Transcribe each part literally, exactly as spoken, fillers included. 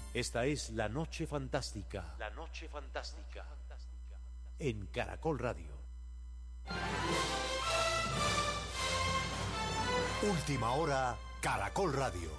Esta es La Noche Fantástica. La Noche Fantástica. En Caracol Radio. Última hora, Caracol Radio.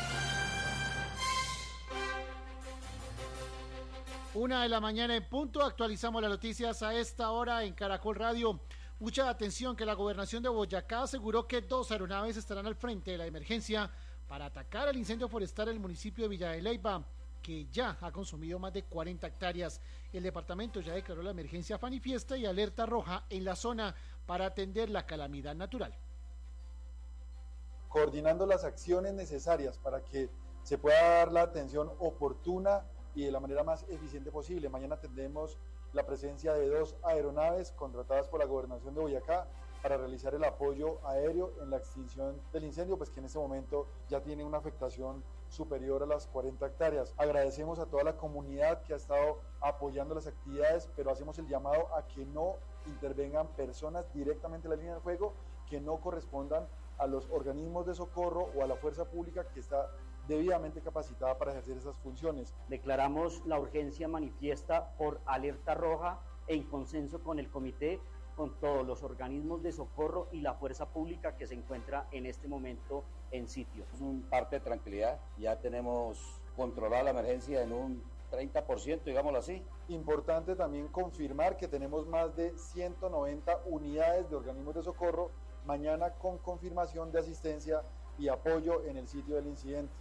Una de la mañana en punto, actualizamos las noticias a esta hora en Caracol Radio. Mucha atención, que la gobernación de Boyacá aseguró que dos aeronaves estarán al frente de la emergencia para atacar el incendio forestal en el municipio de Villa de Leyva, que ya ha consumido más de cuarenta hectáreas. El departamento ya declaró la emergencia manifiesta y alerta roja en la zona para atender la calamidad natural. Coordinando las acciones necesarias para que se pueda dar la atención oportuna y de la manera más eficiente posible. Mañana tendremos la presencia de dos aeronaves contratadas por la gobernación de Boyacá para realizar el apoyo aéreo en la extinción del incendio, pues que en este momento ya tiene una afectación superior a las cuarenta hectáreas. Agradecemos a toda la comunidad que ha estado apoyando las actividades, pero hacemos el llamado a que no intervengan personas directamente en la línea de fuego que no correspondan a los organismos de socorro o a la fuerza pública que está debidamente capacitada para ejercer esas funciones. Declaramos la urgencia manifiesta por alerta roja en consenso con el comité, con todos los organismos de socorro y la fuerza pública que se encuentra en este momento en sitio. Es un parte de tranquilidad, ya tenemos controlada la emergencia en un treinta por ciento, digámoslo así. Importante también confirmar que tenemos más de ciento noventa unidades de organismos de socorro mañana con confirmación de asistencia y apoyo en el sitio del incidente.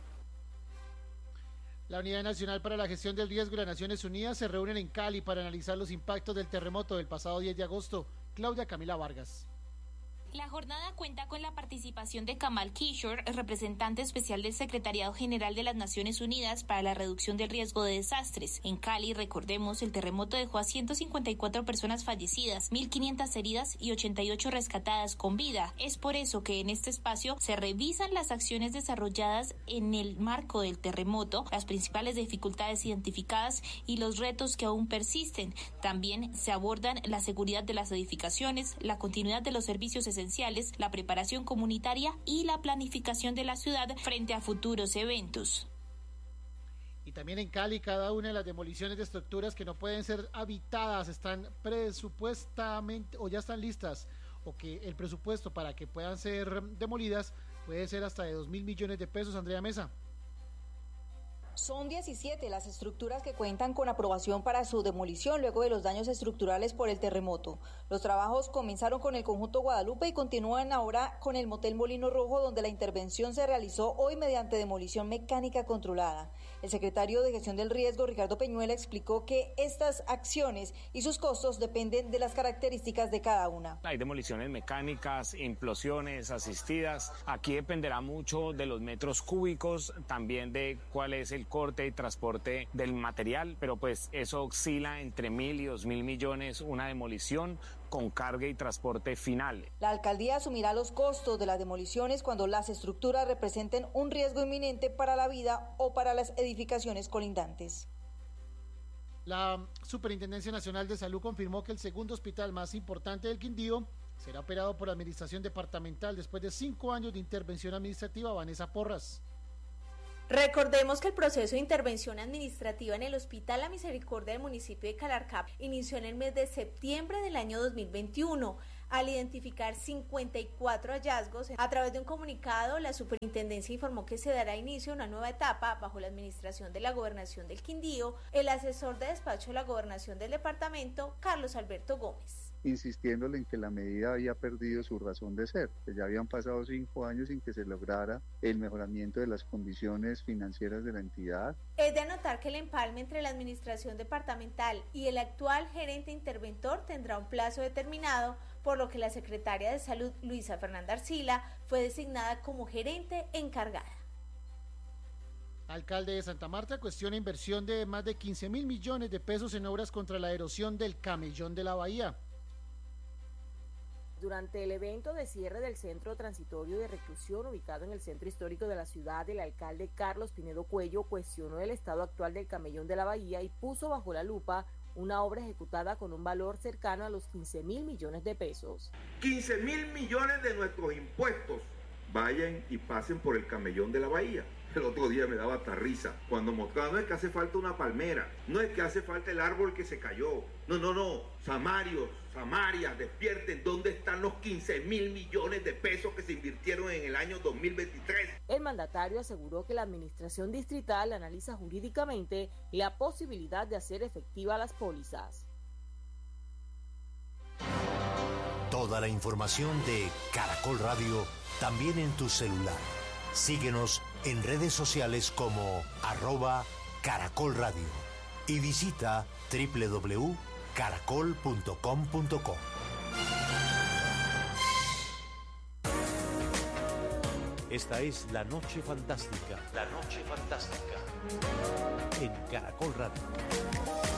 La Unidad Nacional para la Gestión del Riesgo y las Naciones Unidas se reúnen en Cali para analizar los impactos del terremoto del pasado diez de agosto. Claudia Camila Vargas. La jornada cuenta con la participación de Kamal Kishore, representante especial del Secretariado General de las Naciones Unidas para la Reducción del Riesgo de Desastres. En Cali, recordemos, el terremoto dejó a ciento cincuenta y cuatro personas fallecidas, mil quinientas heridas y ochenta y ocho rescatadas con vida. Es por eso que en este espacio se revisan las acciones desarrolladas en el marco del terremoto, las principales dificultades identificadas y los retos que aún persisten. También se abordan la seguridad de las edificaciones, la continuidad de los servicios esenciales, la preparación comunitaria y la planificación de la ciudad frente a futuros eventos. Y también en Cali, cada una de las demoliciones de estructuras que no pueden ser habitadas están presupuestamente o ya están listas, o que el presupuesto para que puedan ser demolidas puede ser hasta de dos mil millones de pesos. Andrea Mesa. Son diecisiete las estructuras que cuentan con aprobación para su demolición luego de los daños estructurales por el terremoto. Los trabajos comenzaron con el conjunto Guadalupe y continúan ahora con el motel Molino Rojo, donde la intervención se realizó hoy mediante demolición mecánica controlada. El secretario de Gestión del Riesgo, Ricardo Peñuela, explicó que estas acciones y sus costos dependen de las características de cada una. Hay demoliciones mecánicas, implosiones asistidas. Aquí dependerá mucho de los metros cúbicos, también de cuál es el corte y transporte del material, pero pues eso oscila entre mil y dos mil millones una demolición con carga y transporte final. La alcaldía asumirá los costos de las demoliciones cuando las estructuras representen un riesgo inminente para la vida o para las edificaciones colindantes. La Superintendencia Nacional de Salud confirmó que el segundo hospital más importante del Quindío será operado por la administración departamental después de cinco años de intervención administrativa. Vanessa Porras. Recordemos que el proceso de intervención administrativa en el Hospital La Misericordia del municipio de Calarcá inició en el mes de septiembre del año dos mil veintiuno. Al identificar cincuenta y cuatro hallazgos, a través de un comunicado, la superintendencia informó que se dará inicio a una nueva etapa bajo la administración de la Gobernación del Quindío. El asesor de despacho de la Gobernación del departamento, Carlos Alberto Gómez. Insistiéndole en que la medida había perdido su razón de ser, que ya habían pasado cinco años sin que se lograra el mejoramiento de las condiciones financieras de la entidad. Es de anotar que el empalme entre la administración departamental y el actual gerente interventor tendrá un plazo determinado, por lo que la secretaria de Salud, Luisa Fernanda Arcila, fue designada como gerente encargada. Alcalde de Santa Marta cuestiona inversión de más de quince mil millones de pesos en obras contra la erosión del Camellón de la Bahía. Durante el evento de cierre del centro transitorio de reclusión ubicado en el centro histórico de la ciudad, el alcalde Carlos Pinedo Cuello cuestionó el estado actual del Camellón de la Bahía y puso bajo la lupa una obra ejecutada con un valor cercano a los quince mil millones de pesos. quince mil millones de nuestros impuestos vayan y pasen por el Camellón de la Bahía. El otro día me daba hasta risa cuando mostraba, no es que hace falta una palmera, no es que hace falta el árbol que se cayó, no, no, no, Samarios, Samarias, despierten, ¿dónde están los quince mil millones de pesos que se invirtieron en el año dos mil veintitrés? El mandatario aseguró que la administración distrital analiza jurídicamente la posibilidad de hacer efectiva las pólizas. Toda la información de Caracol Radio también en tu celular. Síguenos en redes sociales como arroba Caracol Radio y visita doble u doble u doble u punto caracol punto com punto co. Esta es La Noche Fantástica. La Noche Fantástica en Caracol Radio.